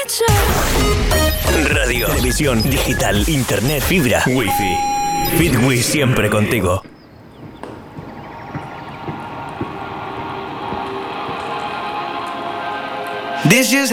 Radio, televisión, digital, internet, fibra, wifi. Fitwi siempre contigo. This just